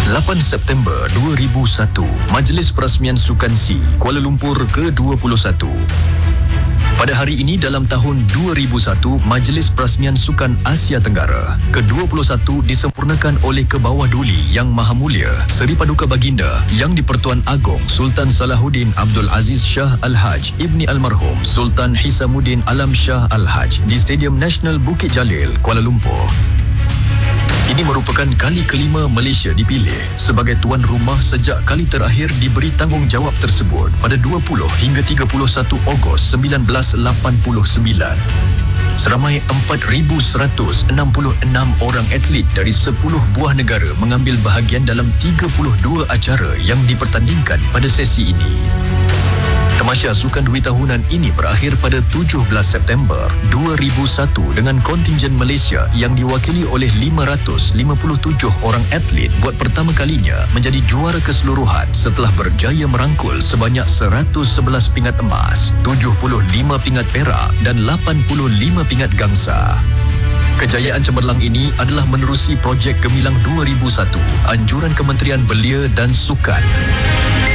8 September 2001, Majlis Perasmian Sukan SEA Kuala Lumpur ke-21. Pada hari ini dalam tahun 2001, Majlis Perasmian Sukan Asia Tenggara ke-21 disempurnakan oleh Kebawah Duli Yang Maha Mulia Seri Paduka Baginda Yang di-Pertuan Agong Sultan Salahuddin Abdul Aziz Shah Al-Haj Ibni Almarhum Sultan Hisamuddin Alam Shah Al-Haj di Stadium Nasional Bukit Jalil, Kuala Lumpur. Ini merupakan kali kelima Malaysia dipilih sebagai tuan rumah sejak kali terakhir diberi tanggungjawab tersebut pada 20 hingga 31 Ogos 1989. Seramai 4,166 orang atlet dari 10 buah negara mengambil bahagian dalam 32 acara yang dipertandingkan pada sesi ini. Tamasya Sukan Dwi tahunan ini berakhir pada 17 September 2001 dengan kontingen Malaysia yang diwakili oleh 557 orang atlet buat pertama kalinya menjadi juara keseluruhan setelah berjaya merangkul sebanyak 111 pingat emas, 75 pingat perak dan 85 pingat gangsa. Kejayaan cemerlang ini adalah menerusi projek Gemilang 2001, anjuran Kementerian Belia dan Sukan.